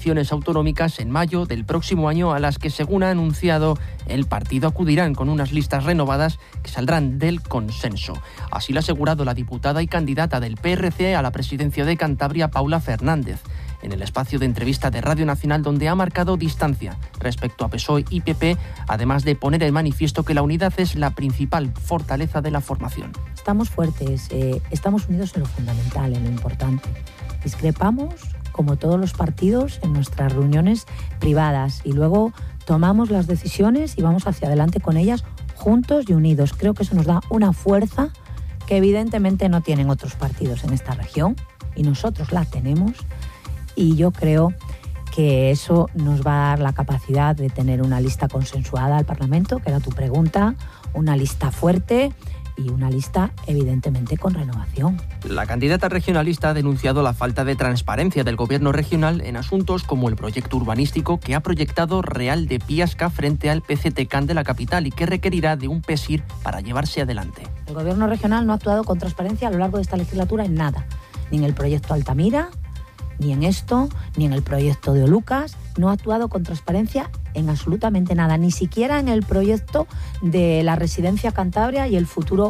elecciones autonómicas en mayo del próximo año, a las que, según ha anunciado el partido, acudirán con unas listas renovadas que saldrán del consenso. Así lo ha asegurado la diputada y candidata del PRC a la presidencia de Cantabria, Paula Fernández, en el espacio de entrevista de Radio Nacional, donde ha marcado distancia respecto a PSOE y PP, además de poner en manifiesto que la unidad es la principal fortaleza de la formación. Estamos fuertes, estamos unidos en lo fundamental, en lo importante. Discrepamos, como todos los partidos, en nuestras reuniones privadas y luego tomamos las decisiones y vamos hacia adelante con ellas juntos y unidos. Creo que eso nos da una fuerza que evidentemente no tienen otros partidos en esta región y nosotros la tenemos. Y yo creo que eso nos va a dar la capacidad de tener una lista consensuada al Parlamento, que era tu pregunta, una lista fuerte y una lista evidentemente con renovación. La candidata regionalista ha denunciado la falta de transparencia del gobierno regional en asuntos como el proyecto urbanístico que ha proyectado Real de Piasca frente al PCTCAN de la capital y que requerirá de un PESIR para llevarse adelante. El gobierno regional no ha actuado con transparencia a lo largo de esta legislatura en nada, ni en el proyecto Altamira, ni en esto, ni en el proyecto de Olucas. No ha actuado con transparencia en absolutamente nada, ni siquiera en el proyecto de la residencia Cantabria y el futuro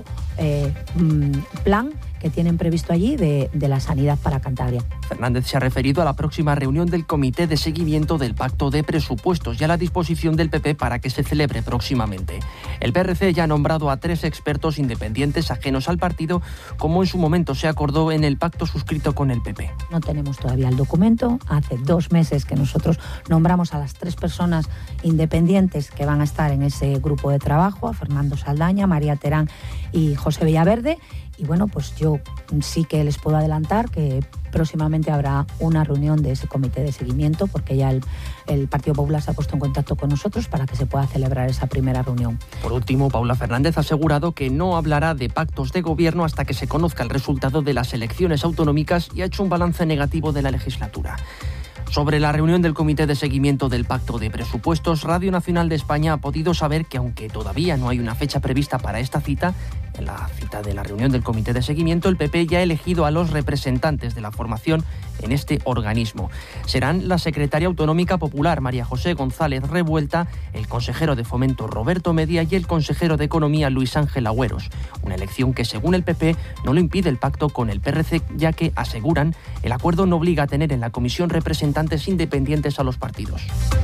plan que tienen previsto allí de la sanidad para Cantabria. Fernández se ha referido a la próxima reunión del Comité de Seguimiento del Pacto de Presupuestos y a la disposición del PP para que se celebre próximamente. El PRC ya ha nombrado a 3 expertos independientes ajenos al partido, como en su momento se acordó en el pacto suscrito con el PP. No tenemos todavía el documento. Hace 2 meses que nosotros nombramos a las 3 personas independientes que van a estar en ese grupo de trabajo, a Fernando Saldaña, María Terán y José Villaverde. Y bueno, pues yo sí que les puedo adelantar que próximamente habrá una reunión de ese comité de seguimiento, porque ya el Partido Popular se ha puesto en contacto con nosotros para que se pueda celebrar esa primera reunión. Por último, Paula Fernández ha asegurado que no hablará de pactos de gobierno hasta que se conozca el resultado de las elecciones autonómicas y ha hecho un balance negativo de la legislatura. Sobre la reunión del Comité de Seguimiento del Pacto de Presupuestos, Radio Nacional de España ha podido saber que, aunque todavía no hay una fecha prevista para esta cita, en la cita de la reunión del Comité de Seguimiento, el PP ya ha elegido a los representantes de la formación en este organismo. Serán la secretaria autonómica popular María José González Revuelta, el consejero de Fomento Roberto Media y el consejero de Economía Luis Ángel Agüeros. Una elección que, según el PP, no lo impide el pacto con el PRC, ya que, aseguran, el acuerdo no obliga a tener en la comisión representantes independientes a los partidos.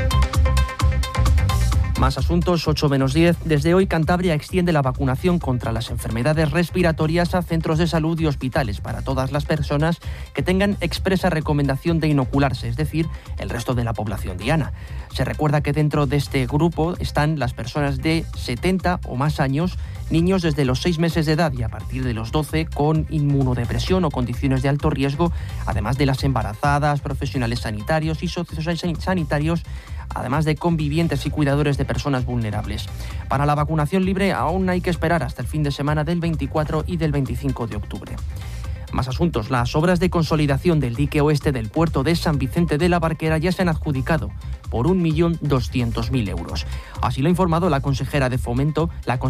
Más asuntos, 8:10. Desde hoy, Cantabria extiende la vacunación contra las enfermedades respiratorias a centros de salud y hospitales para todas las personas que tengan expresa recomendación de inocularse, es decir, el resto de la población diana. Se recuerda que dentro de este grupo están las personas de 70 o más años, niños desde los 6 meses de edad y a partir de los 12 con inmunodepresión o condiciones de alto riesgo, además de las embarazadas, profesionales sanitarios y sociosanitarios, además de convivientes y cuidadores de personas vulnerables. Para la vacunación libre aún hay que esperar hasta el fin de semana del 24 y del 25 de octubre. Más asuntos. Las obras de consolidación del dique oeste del puerto de San Vicente de la Barquera ya se han adjudicado por 1.200.000 euros. Así lo ha informado la Consejería de Fomento,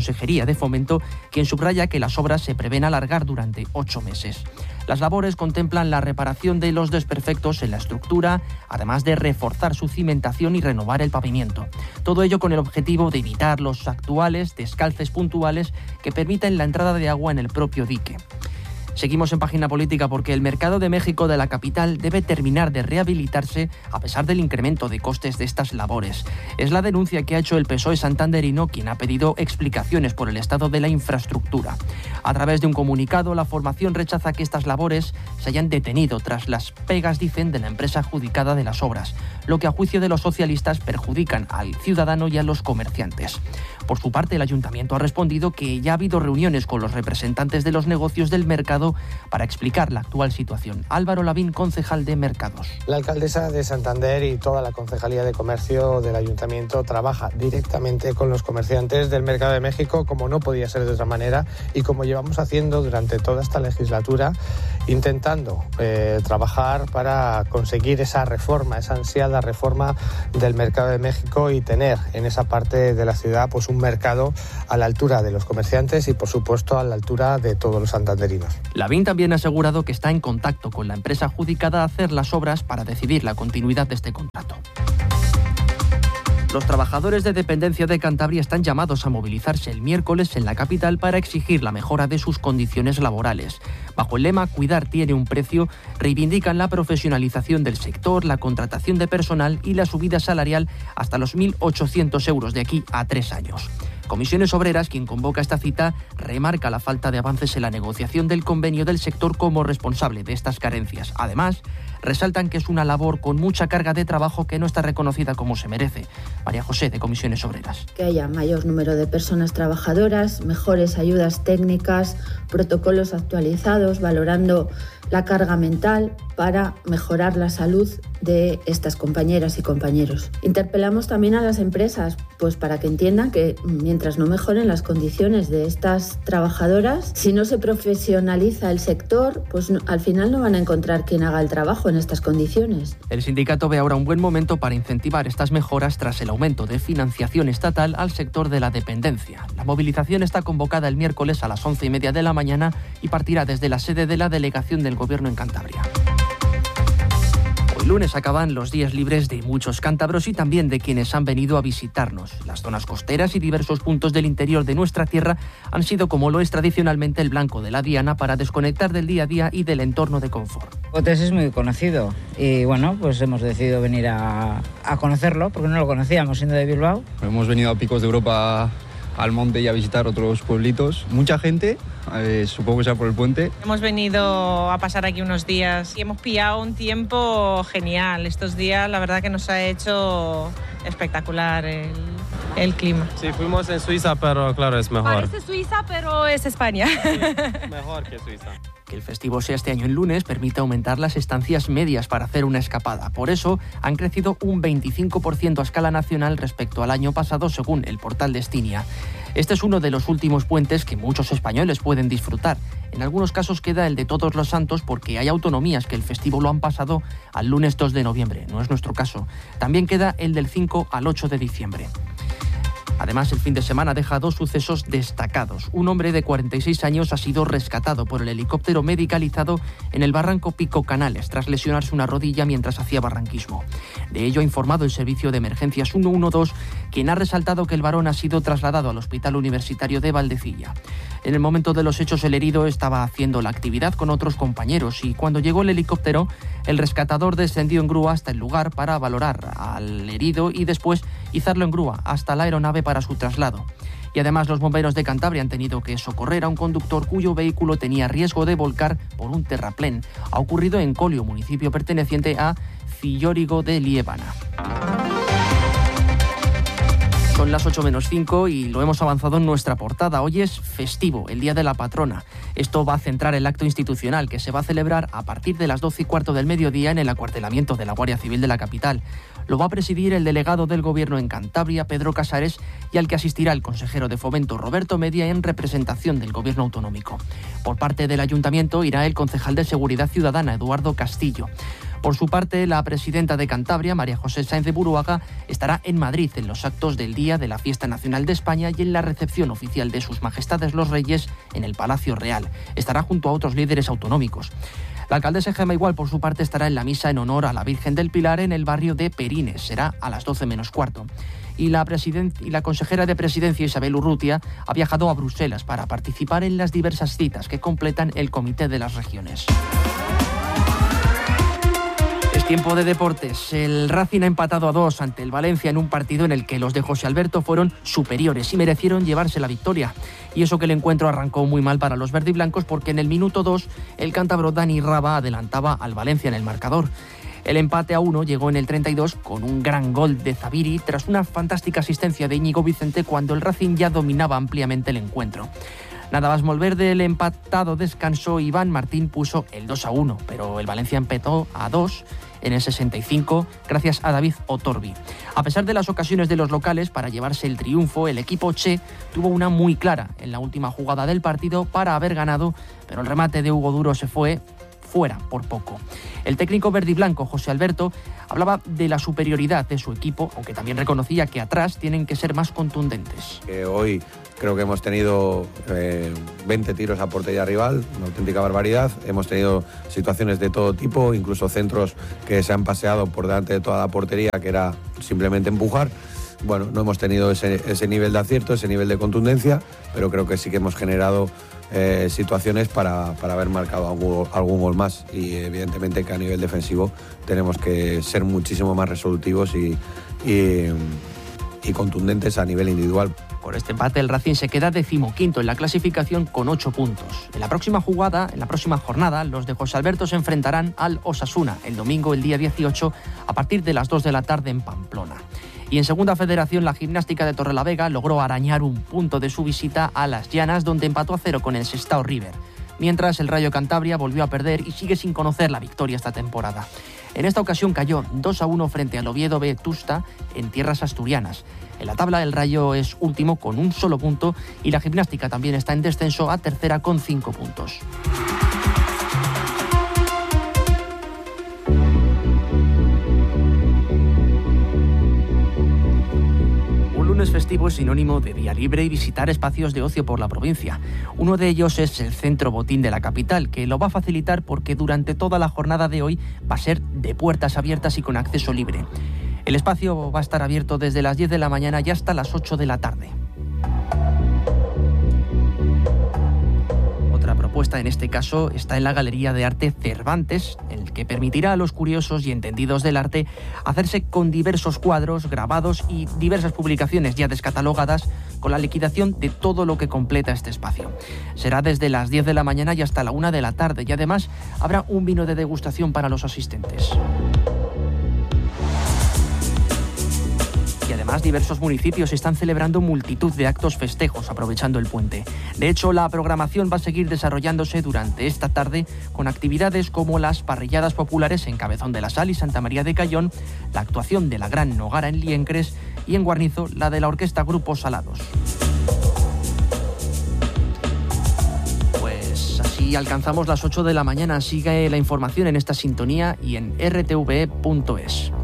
quien subraya que las obras se prevén alargar durante 8 meses. Las labores contemplan la reparación de los desperfectos en la estructura, además de reforzar su cimentación y renovar el pavimento. Todo ello con el objetivo de evitar los actuales descalces puntuales que permiten la entrada de agua en el propio dique. Seguimos en página política porque el mercado de México de la capital debe terminar de rehabilitarse a pesar del incremento de costes de estas labores. Es la denuncia que ha hecho el PSOE santanderino, quien ha pedido explicaciones por el estado de la infraestructura. A través de un comunicado, la formación rechaza que estas labores se hayan detenido tras las pegas, dicen, de la empresa adjudicada de las obras, lo que a juicio de los socialistas perjudican al ciudadano y a los comerciantes. Por su parte, el ayuntamiento ha respondido que ya ha habido reuniones con los representantes de los negocios del mercado para explicar la actual situación. Álvaro Lavín, concejal de Mercados. La alcaldesa de Santander y toda la Concejalía de Comercio del Ayuntamiento trabaja directamente con los comerciantes del Mercado de México, como no podía ser de otra manera, y como llevamos haciendo durante toda esta legislatura, intentando trabajar para conseguir esa reforma, esa ansiada reforma del Mercado de México y tener en esa parte de la ciudad pues un mercado a la altura de los comerciantes y por supuesto a la altura de todos los santanderinos. Lavín también ha asegurado que está en contacto con la empresa adjudicada a hacer las obras para decidir la continuidad de este contrato. Los trabajadores de dependencia de Cantabria están llamados a movilizarse el miércoles en la capital para exigir la mejora de sus condiciones laborales. Bajo el lema "Cuidar tiene un precio", reivindican la profesionalización del sector, la contratación de personal y la subida salarial hasta los 1.800 euros de aquí a 3 años. Comisiones Obreras, quien convoca esta cita, remarca la falta de avances en la negociación del convenio del sector como responsable de estas carencias. Además, resaltan que es una labor con mucha carga de trabajo que no está reconocida como se merece. María José, de Comisiones Obreras. Que haya mayor número de personas trabajadoras, mejores ayudas técnicas, protocolos actualizados, valorando la carga mental para mejorar la salud de estas compañeras y compañeros. Interpelamos también a las empresas, pues para que entiendan que mientras no mejoren las condiciones de estas trabajadoras, si no se profesionaliza el sector, pues al final no van a encontrar quien haga el trabajo en estas condiciones. El sindicato ve ahora un buen momento para incentivar estas mejoras tras el aumento de financiación estatal al sector de la dependencia. La movilización está convocada el miércoles a las 11:30 de la mañana y partirá desde la sede de la delegación del Gobierno en Cantabria. Hoy lunes acaban los días libres de muchos cántabros y también de quienes han venido a visitarnos. Las zonas costeras y diversos puntos del interior de nuestra tierra han sido, como lo es tradicionalmente, el blanco de la diana para desconectar del día a día y del entorno de confort. Botes es muy conocido y bueno, pues hemos decidido venir a conocerlo porque no lo conocíamos siendo de Bilbao. Hemos venido a Picos de Europa al monte y a visitar otros pueblitos. Mucha gente, supongo que sea por el puente. Hemos venido a pasar aquí unos días y hemos pillado un tiempo genial. Estos días la verdad que nos ha hecho espectacular el clima. Sí, fuimos en Suiza, pero claro, es mejor. Parece Suiza, pero es España. Sí, mejor que Suiza. Que el festivo sea este año el lunes permite aumentar las estancias medias para hacer una escapada. Por eso han crecido un 25% a escala nacional respecto al año pasado, según el portal Destinia. Este es uno de los últimos puentes que muchos españoles pueden disfrutar. En algunos casos queda el de Todos los Santos porque hay autonomías que el festivo lo han pasado al lunes 2 de noviembre. No es nuestro caso. También queda el del 5 al 8 de diciembre. Además, el fin de semana deja 2 sucesos destacados. Un hombre de 46 años ha sido rescatado por el helicóptero medicalizado en el barranco Pico Canales tras lesionarse una rodilla mientras hacía barranquismo. De ello ha informado el servicio de emergencias 112, quien ha resaltado que el varón ha sido trasladado al Hospital Universitario de Valdecilla. En el momento de los hechos, el herido estaba haciendo la actividad con otros compañeros y cuando llegó el helicóptero, el rescatador descendió en grúa hasta el lugar para valorar al herido y después izarlo en grúa hasta la aeronave para su traslado. Y además los bomberos de Cantabria han tenido que socorrer a un conductor cuyo vehículo tenía riesgo de volcar por un terraplén. Ha ocurrido en Colio, municipio perteneciente a Cillórigo de Liébana. Son las 8:05 y lo hemos avanzado en nuestra portada. Hoy es festivo, el Día de la Patrona. Esto va a centrar el acto institucional que se va a celebrar a partir de las 12:15 del mediodía en el acuartelamiento de la Guardia Civil de la capital. Lo va a presidir el delegado del Gobierno en Cantabria, Pedro Casares, y al que asistirá el consejero de Fomento, Roberto Media, en representación del Gobierno autonómico. Por parte del Ayuntamiento irá el concejal de Seguridad Ciudadana, Eduardo Castillo. Por su parte, la presidenta de Cantabria, María José Sáenz de Buruaga, estará en Madrid en los actos del Día de la Fiesta Nacional de España y en la recepción oficial de Sus Majestades los Reyes en el Palacio Real. Estará junto a otros líderes autonómicos. La alcaldesa Gemma Igual, por su parte, estará en la misa en honor a la Virgen del Pilar en el barrio de Perines. Será a las 12:15. Y la consejera de Presidencia, Isabel Urrutia, ha viajado a Bruselas para participar en las diversas citas que completan el Comité de las Regiones. Tiempo de deportes. El Racing ha empatado a 2 ante el Valencia en un partido en el que los de José Alberto fueron superiores y merecieron llevarse la victoria. Y eso que el encuentro arrancó muy mal para los verdiblancos porque en el minuto 2 el cántabro Dani Raba adelantaba al Valencia en el marcador. El empate a 1 llegó en el 32 con un gran gol de Zabiri tras una fantástica asistencia de Íñigo Vicente cuando el Racing ya dominaba ampliamente el encuentro. Nada más volver del empatado descansó, Iván Martín puso el 2-1, pero el Valencia empató a 2 en el 65 gracias a David Otorbi. A pesar de las ocasiones de los locales para llevarse el triunfo, el equipo Che tuvo una muy clara en la última jugada del partido para haber ganado, pero el remate de Hugo Duro se fue fuera por poco. El técnico verdiblanco, José Alberto, hablaba de la superioridad de su equipo, aunque también reconocía que atrás tienen que ser más contundentes. Hoy creo que hemos tenido 20 tiros a portería rival, una auténtica barbaridad. Hemos tenido situaciones de todo tipo, incluso centros que se han paseado por delante de toda la portería, que era simplemente empujar. bueno, no hemos tenido ese nivel de acierto, ese nivel de contundencia, pero creo que sí que hemos generado situaciones para haber marcado algún gol más, y evidentemente que a nivel defensivo tenemos que ser muchísimo más resolutivos y contundentes a nivel individual. Por este empate el Racing se queda 15º en la clasificación con 8 puntos. En la próxima jornada, los de José Alberto se enfrentarán al Osasuna el domingo, el día 18, a partir de las 2 de la tarde en Pamplona. Y en Segunda Federación, la Gimnástica de Torrelavega logró arañar un punto de su visita a Las Llanas, donde empató a 0 con el Sestao River. Mientras, el Rayo Cantabria volvió a perder y sigue sin conocer la victoria esta temporada. En esta ocasión cayó 2-1 frente al Oviedo Vetusta en tierras asturianas. En la tabla el Rayo es último con un solo punto y la Gimnástica también está en descenso a tercera con 5 puntos. Un lunes festivo es sinónimo de día libre y visitar espacios de ocio por la provincia. Uno de ellos es el Centro Botín de la capital, que lo va a facilitar porque durante toda la jornada de hoy va a ser de puertas abiertas y con acceso libre. El espacio va a estar abierto desde las 10 de la mañana y hasta las 8 de la tarde. Otra propuesta en este caso está en la Galería de Arte Cervantes, el que permitirá a los curiosos y entendidos del arte hacerse con diversos cuadros, grabados y diversas publicaciones ya descatalogadas, con la liquidación de todo lo que completa este espacio. Será desde las 10 de la mañana y hasta la 1 de la tarde, y además habrá un vino de degustación para los asistentes. Y además diversos municipios están celebrando multitud de actos festejos aprovechando el puente. De hecho, la programación va a seguir desarrollándose durante esta tarde con actividades como las parrilladas populares en Cabezón de la Sal y Santa María de Cayón, la actuación de la Gran Nogara en Liencres y en Guarnizo la de la Orquesta Grupos Salados. Pues así alcanzamos las 8 de la mañana. Sigue la información en esta sintonía y en rtve.es.